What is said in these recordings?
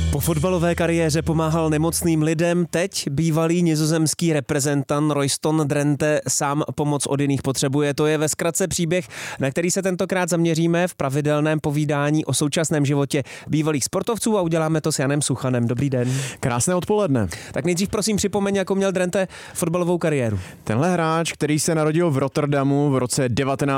Po fotbalové kariéře pomáhal nemocným lidem, teď bývalý nizozemský reprezentant Royston Drenthe sám pomoc od jiných potřebuje. To je ve zkratce příběh, na který se tentokrát zaměříme v pravidelném povídání o současném životě bývalých sportovců a uděláme to s Janem Suchanem. Dobrý den. Krásné odpoledne. Tak nejdřív prosím připomeň, jakou měl Drenthe fotbalovou kariéru. Tenhle hráč, který se narodil v Rotterdamu v roce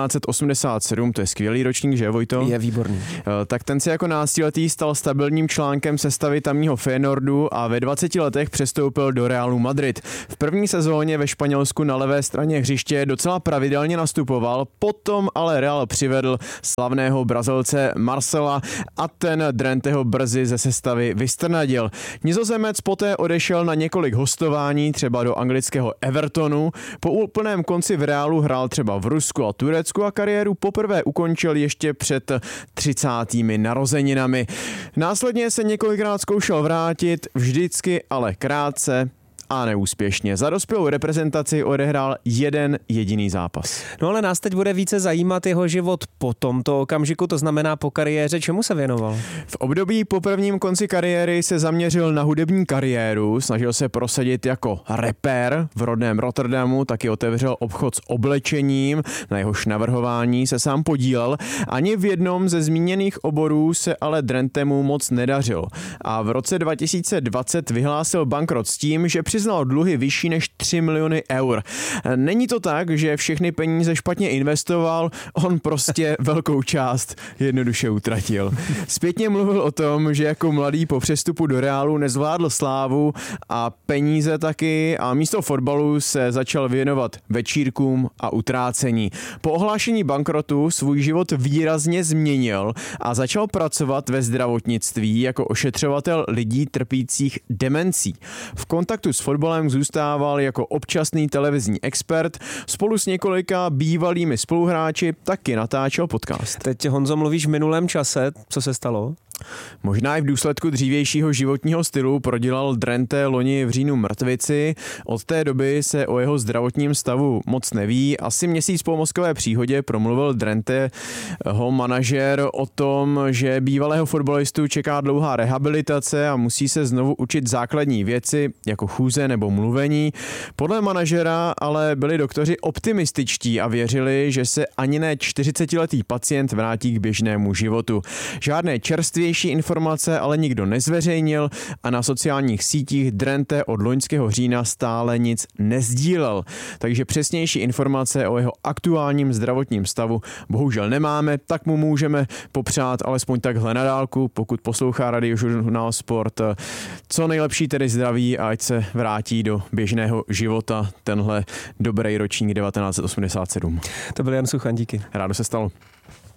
1987, to je skvělý ročník, že Vojto? Je výborný. Tak ten se jako náctiletý stal stabilním článkem sestavy tamního Feyenoordu a ve 20 letech přestoupil do Realu Madrid. V první sezóně ve Španělsku na levé straně hřiště docela pravidelně nastupoval, potom ale Real přivedl slavného Brazilce Marcela a ten Drentheho brzy ze sestavy vystrnadil. Nizozemec poté odešel na několik hostování, třeba do anglického Evertonu. Po úplném konci v Realu hrál třeba v Rusku a Turecku a kariéru poprvé ukončil ještě před 30. narozeninami. Následně se několikrát zkoušel vrátit, vždycky ale krátce a neúspěšně. Za dospělou reprezentaci odehrál jeden jediný zápas. No ale nás teď bude více zajímat jeho život po tomto okamžiku, to znamená po kariéře. Čemu se věnoval? V období po prvním konci kariéry se zaměřil na hudební kariéru, snažil se prosadit jako rapper v rodném Rotterdamu, taky otevřel obchod s oblečením, na jehož navrhování se sám podílel. Ani v jednom ze zmíněných oborů se ale Drenthemu moc nedařilo. A v roce 2020 vyhlásil bankrot s tím, že přiznal dluhy vyšší než 3 miliony eur. Není to tak, že všechny peníze špatně investoval, on prostě velkou část jednoduše utratil. Zpětně mluvil o tom, že jako mladý po přestupu do Realu nezvládl slávu a peníze taky a místo fotbalu se začal věnovat večírkům a utrácení. Po ohlášení bankrotu svůj život výrazně změnil a začal pracovat ve zdravotnictví jako ošetřovatel lidí trpících demencí. V kontaktu s fotbalem zůstával jako občasný televizní expert, spolu s několika bývalými spoluhráči taky natáčel podcast. Teď, Honzo, mluvíš v minulém čase, co se stalo? Možná i v důsledku dřívějšího životního stylu prodělal Drenthe loni v říjnu mrtvici. Od té doby se o jeho zdravotním stavu moc neví. Asi měsíc po mozkové příhodě promluvil Drentheho manažer o tom, že bývalého fotbalistu čeká dlouhá rehabilitace a musí se znovu učit základní věci, jako chůze nebo mluvení. Podle manažera ale byli doktoři optimističtí a věřili, že se ani ne 40letý pacient vrátí k běžnému životu. Žádné čerstvější informace ale nikdo nezveřejnil a na sociálních sítích Drenthe od loňského října stále nic nezdílel. Takže přesnější informace o jeho aktuálním zdravotním stavu bohužel nemáme, tak mu můžeme popřát alespoň takhle na dálku, pokud poslouchá Radiožurnál Sport. Co nejlepší tedy zdraví a ať se vrátí do běžného života tenhle dobrý ročník 1987. To byl Jan Suchan, díky. Rádo se stalo.